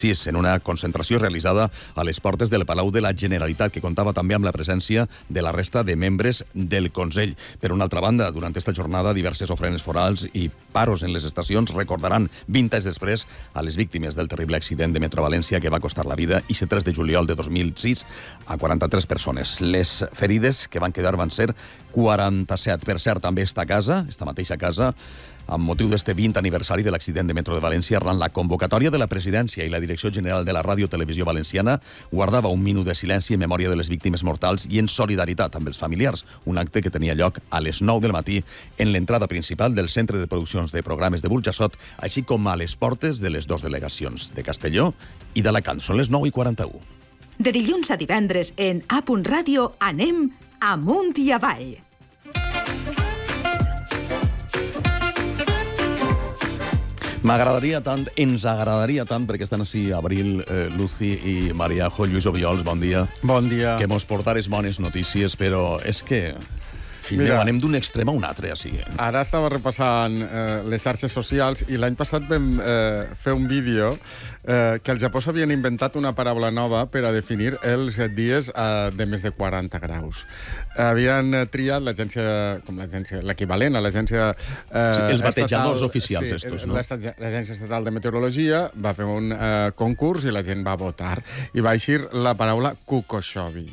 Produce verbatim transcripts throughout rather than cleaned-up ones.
en una concentració realitzada a les portes del Palau de la Generalitat, que comptava també amb la presència de la resta de membres del Consell. Per una altra banda, durant esta jornada, diverses ofrenes forals i paros en les estacions recordaran vint anys després a les víctimes del terrible accident de Metro València que va costar la vida i tres de juliol de dos mil sis a quaranta-tres persones. Les ferides que van quedar van ser quaranta-set. Per cert, també esta casa, esta mateixa casa, amb motiu d'este vint aniversari de l'accident de Metro de València, arran la convocatòria de la Presidència i la Direcció General de la Ràdio Televisió Valenciana, guardava un minut de silenci en memòria de les víctimes mortals i en solidaritat amb els familiars, un acte que tenia lloc a les nou del matí en l'entrada principal del Centre de Produccions de Programes de Burjassot, així com a les portes de les dues delegacions, de Castelló i d'Alacant. Són les nou i quaranta-u. De dilluns a divendres en A. Ràdio anem amunt i avall. M'agradaria tant, ens agradaria tant, perquè estan així Abril, eh, Lucy i Mariajo, Lluís Obiols, bon dia. Bon dia. Que mos portares bones notícies, però és que, fill meu, anem d'un extrem a un altre, així. Ara estava repassant eh, les xarxes socials i l'any passat vam eh, fer un vídeo eh, que al Japó s'havien inventat una paraula nova per a definir els dies eh, de més de quaranta graus. Havien triat l'agència, com l'agència, l'equivalent a l'agència... Eh, sí, els batejadors estatal, oficials, sí, estos, no? L'agència estatal de meteorologia va fer un eh, concurs i la gent va votar. I va eixir la paraula kukoshobi.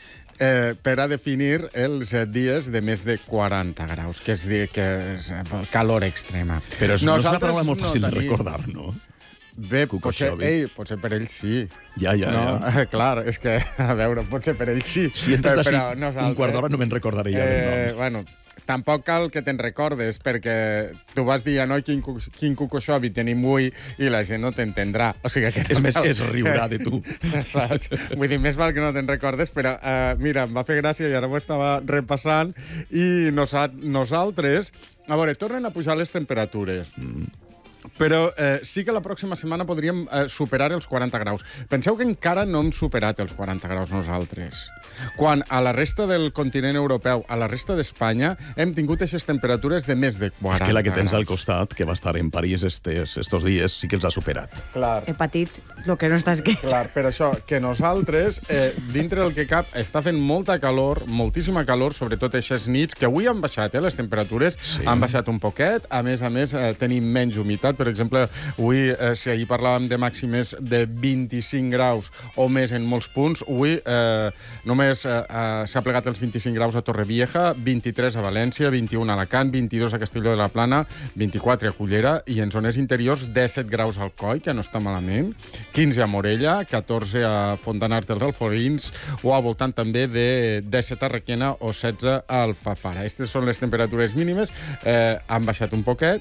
Eh, per a definir els dies de més de quaranta graus, que és, dir, que és calor extrema. Però és, no és una paraula molt fàcil no de recordar, no? Bé, potser, ei, potser per ell sí. Ja, ja, no, ja. Clar, és que, a veure, potser per ell sí. Si entres d'ací un quart d'hora no me'n recordaré ja. Eh, bueno, tampoc cal que te'n recordes, perquè tu vas dir a noi quin, quin cucoshobi tenim avui i la gent no t'entendrà. O sigui que no és més, cal... es riurà de tu. Saps? Vull dir, més val que no te'n recordes, però uh, mira, em va fer gràcia i ara ho estava repassant i nosaltres, a veure, tornen a pujar les temperatures. Mm. Però eh, sí que la pròxima setmana podríem eh, superar els quaranta graus. Penseu que encara no hem superat els quaranta graus nosaltres. Quan a la resta del continent europeu, a la resta d'Espanya, hem tingut aquestes temperatures de més de quaranta graus. És que la que tens al costat, que va estar en París estes, estos dies, sí que els ha superat. Clar. He patit el que no està escrit. Clar, per això, que nosaltres, eh, dintre del que cap, està fent molta calor, moltíssima calor, sobretot aquestes nits, que avui han baixat, eh, les temperatures sí. han baixat un poquet. A més a més, eh, tenim menys humitat. Per exemple, avui, eh, si ahir parlàvem de màximes de vint-i-cinc graus o més en molts punts, avui eh, només eh, eh, s'ha plegat els vint-i-cinc graus a Torrevieja, vint-i-tres a València, vint-i-un a Alacant, vint-i-dos a Castelló de la Plana, vint-i-quatre a Cullera i en zones interiors disset graus al Coi, que no està malament, quinze a Morella, catorze a Fontanars dels Alforins o al voltant també de disset a Requena o setze a Alfafara. Aquestes són les temperatures mínimes, eh, han baixat un poquet,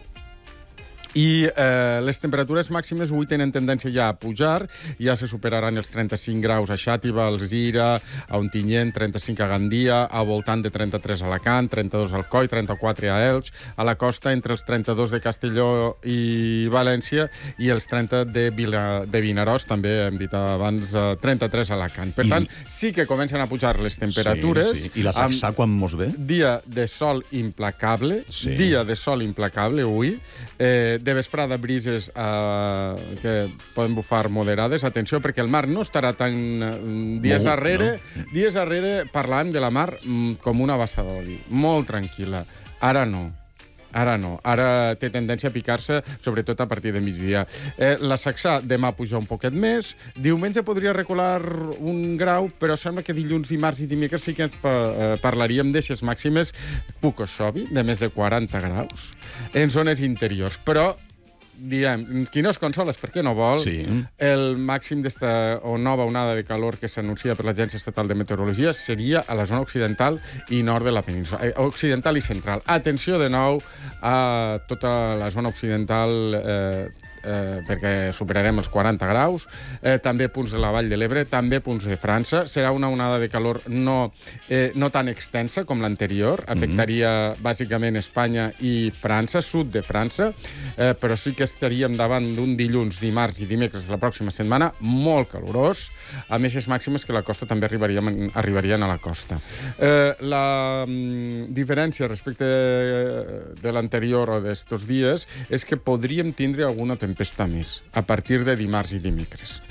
i eh, les temperatures màximes avui tenen tendència ja a pujar, ja se superaran els trenta-cinc graus a Xàtiva, a Alzira, a Ontinyent, trenta-cinc a Gandia, a voltant de trenta-tres a Alacant, trenta-dos al Coi, trenta-quatre a Elx, a la costa entre els trenta-dos de Castelló i València i els trenta de, Vila, de Vinaròs, també hem dit abans, trenta-tres a Alacant. Per I... tant, sí que comencen a pujar les temperatures. Sí, sí. I la Saxà quan mos ve? Dia de sol implacable, sí. dia de sol implacable avui, eh, de vesprada brises eh, que poden bufar moderades. Atenció, perquè el mar no estarà tan... Eh, dies Molt, darrere, no? dies darrere parlàvem de la mar mm, com una bassa d'oli. Molt tranquil·la. Ara no. Ara no. Ara té tendència a picar-se, sobretot a partir de migdia. Eh, la Saxà demà puja un poquet més. Diumenge podria recular un grau, però sembla que dilluns, dimarts i dimecres sí que ens pa eh, parlaríem d'aixes màximes Pukoshobi, de més de quaranta graus, en zones interiors. Però diem, qui no es consola és perquè no vol. Sí. El màxim d'esta o nova onada de calor que s'anuncia per l'Agència Estatal de Meteorologia seria a la zona occidental i nord de la península. Eh, occidental i central. Atenció de nou a tota la zona occidental eh, eh, perquè superarem els quaranta graus, eh, també punts de la Vall de l'Ebre, també punts de França. Serà una onada de calor no, eh, no tan extensa com l'anterior, afectaria mm-hmm. bàsicament Espanya i França, sud de França, eh, però sí que estaríem davant d'un dilluns, dimarts i dimecres de la pròxima setmana molt calorós, amb eixes màximes que la costa també arribarien, arribarien a la costa. Eh, la mm, diferència respecte de l'anterior o d'estos dies és que podríem tindre alguna temperatura tempesta més, a partir de dimarts i dimecres.